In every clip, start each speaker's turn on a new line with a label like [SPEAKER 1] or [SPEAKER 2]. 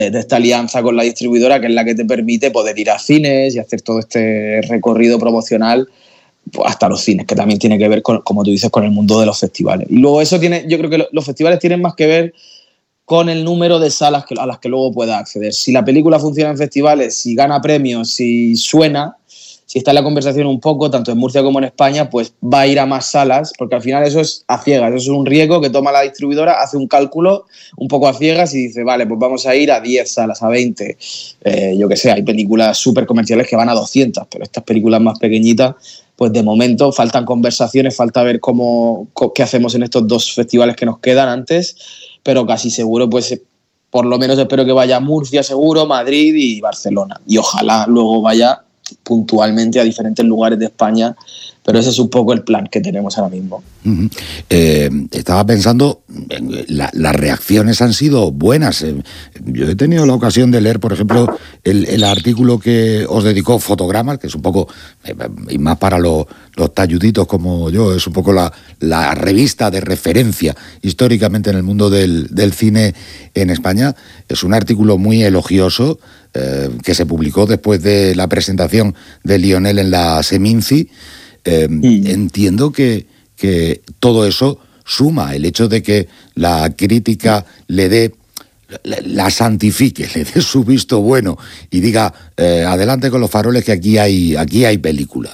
[SPEAKER 1] de esta alianza con la distribuidora, que es la que te permite poder ir a cines y hacer todo este recorrido promocional pues, hasta los cines, que también tiene que ver con, como tú dices, con el mundo de los festivales. Y luego eso tiene, yo creo que los festivales tienen más que ver con el número de salas a las que luego puedas acceder. Si la película funciona en festivales, si gana premios, si suena, si está en la conversación un poco, tanto en Murcia como en España, pues va a ir a más salas, porque al final eso es a ciegas, eso es un riesgo que toma la distribuidora, hace un cálculo un poco a ciegas y dice, vale, pues vamos a ir a 10 salas, a 20, yo qué sé, hay películas súper comerciales que van a 200, pero estas películas más pequeñitas, pues de momento faltan conversaciones, falta ver qué hacemos en estos 2 festivales que nos quedan antes, pero casi seguro, pues por lo menos espero que vaya a Murcia seguro, Madrid y Barcelona. Y ojalá luego vaya puntualmente a diferentes lugares de España, pero ese es un poco el plan que tenemos ahora mismo.
[SPEAKER 2] Uh-huh. Estaba pensando, las reacciones han sido buenas. Yo he tenido la ocasión de leer, por ejemplo, el artículo que os dedicó Fotogramas, que es un poco, y más para los talluditos como yo, es un poco la revista de referencia históricamente en el mundo del cine en España. Es un artículo muy elogioso que se publicó después de la presentación de Lionel en la Seminci. Entiendo que todo eso suma, el hecho de que la crítica le dé, la santifique, le dé su visto bueno y diga, adelante con los faroles que aquí hay película.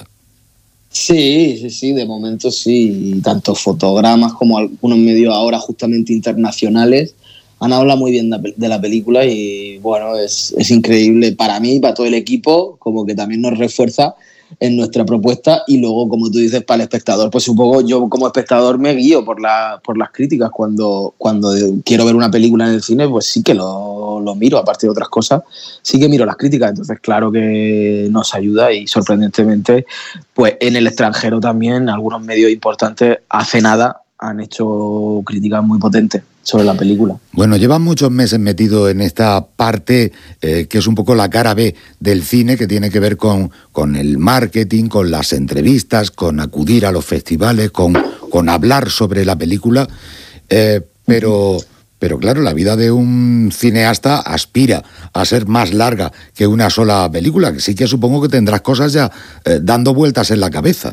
[SPEAKER 1] Sí, de momento sí, y tanto Fotogramas como algunos medios ahora justamente internacionales han hablado muy bien de la película y bueno, es increíble para mí y para todo el equipo, como que también nos refuerza en nuestra propuesta y luego, como tú dices, para el espectador, pues supongo yo como espectador me guío por las críticas cuando quiero ver una película en el cine, pues sí que lo miro, aparte de otras cosas, sí que miro las críticas, entonces claro que nos ayuda y sorprendentemente, pues en el extranjero también algunos medios importantes hace nada han hecho críticas muy potentes sobre la película.
[SPEAKER 2] Bueno, llevan muchos meses metido en esta parte que es un poco la cara B del cine, que tiene que ver con el marketing, con las entrevistas, con acudir a los festivales, con hablar sobre la película, pero claro, la vida de un cineasta aspira a ser más larga que una sola película, que sí que supongo que tendrás cosas ya dando vueltas en la cabeza.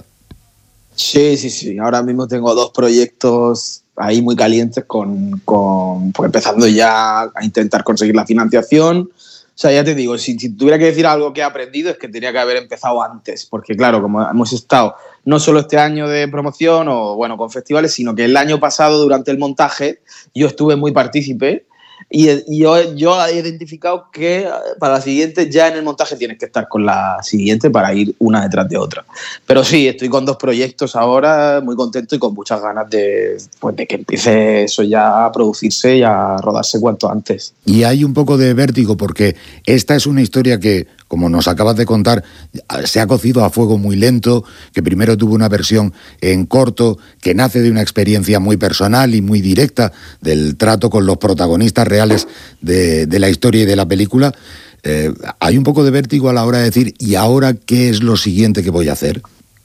[SPEAKER 1] Sí. Ahora mismo tengo 2 proyectos ahí muy calientes con pues empezando ya a intentar conseguir la financiación. O sea, ya te digo, si tuviera que decir algo que he aprendido es que tenía que haber empezado antes, porque claro, como hemos estado no solo este año de promoción o bueno, con festivales, sino que el año pasado durante el montaje yo estuve muy partícipe y yo he identificado que para la siguiente ya en el montaje tienes que estar con la siguiente para ir una detrás de otra. Pero sí, estoy con 2 proyectos ahora, muy contento y con muchas ganas de que empiece eso ya a producirse y a rodarse cuanto antes.
[SPEAKER 2] Y hay un poco de vértigo porque esta es una historia que, como nos acabas de contar, se ha cocido a fuego muy lento, que primero tuvo una versión en corto, que nace de una experiencia muy personal y muy directa del trato con los protagonistas reales de la historia y de la película. Hay un poco de vértigo a la hora de decir, ¿y ahora qué es lo siguiente que voy a hacer?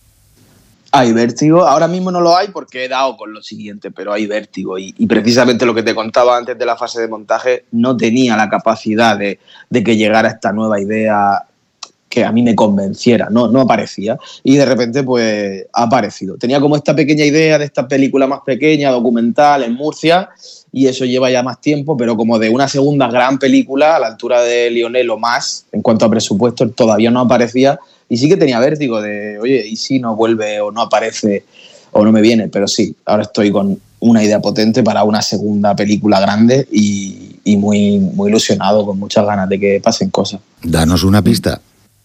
[SPEAKER 1] Hay vértigo, ahora mismo no lo hay porque he dado con lo siguiente, pero hay vértigo y precisamente lo que te contaba antes de la fase de montaje, no tenía la capacidad de que llegara esta nueva idea que a mí me convenciera, no aparecía y de repente pues ha aparecido. Tenía como esta pequeña idea de esta película más pequeña, documental en Murcia y eso lleva ya más tiempo, pero como de una segunda gran película a la altura de Lionel o más, en cuanto a presupuesto todavía no aparecía. Y sí que tenía vértigo de, oye, ¿y si no vuelve o no aparece o no me viene? Pero sí, ahora estoy con una idea potente para una segunda película grande y muy, muy ilusionado, con muchas ganas de que pasen cosas.
[SPEAKER 2] Danos una pista.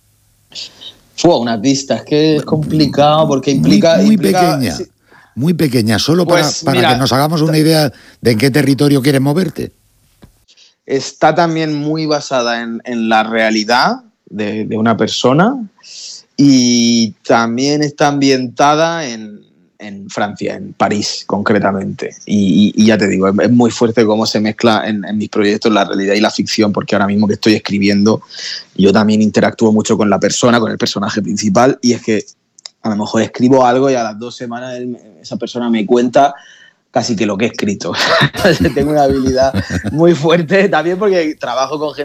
[SPEAKER 1] Una pista, es que es complicado porque implica...
[SPEAKER 2] Muy pequeña, sí. Muy pequeña, solo pues, para mira, que nos hagamos una idea de en qué territorio quieres moverte.
[SPEAKER 1] Está también muy basada en la realidad de una persona y también está ambientada en Francia, en París concretamente. Y ya te digo, es muy fuerte cómo se mezcla en mis proyectos la realidad y la ficción, porque ahora mismo que estoy escribiendo, yo también interactúo mucho con la persona, con el personaje principal, y es que a lo mejor escribo algo y a las 2 semanas esa persona me cuenta casi que lo que he escrito. Tengo una habilidad muy fuerte también porque trabajo con gente